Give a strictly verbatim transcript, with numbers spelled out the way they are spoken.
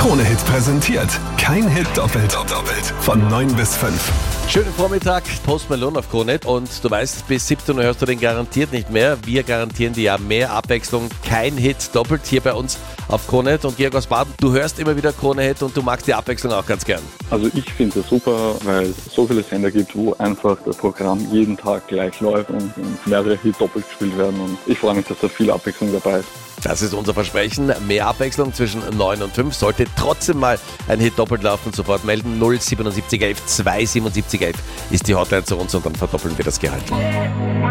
Krone-Hit präsentiert. Kein Hit doppelt. doppelt. Von neun bis fünf. Schönen Vormittag, Post Malone auf Krone-Hit. Und du weißt, bis siebzehn Uhr hörst du den garantiert nicht mehr. Wir garantieren dir ja mehr Abwechslung. Kein Hit doppelt hier bei uns auf Krone-Hit. Und Georg aus Baden, du hörst immer wieder Krone-Hit und du magst die Abwechslung auch ganz gern. Also ich finde es super, weil es so viele Sender gibt, wo einfach das Programm jeden Tag gleich läuft und, und mehrere Hits doppelt gespielt werden. Und ich freue mich, dass da viel Abwechslung dabei ist. Das ist unser Versprechen. Mehr Abwechslung zwischen neun und fünf. Sollte trotzdem mal ein Hit doppelt laufen, sofort melden. null sieben sieben elf zwei sieben sieben elf ist die Hotline zu uns und dann verdoppeln wir das Gehalt.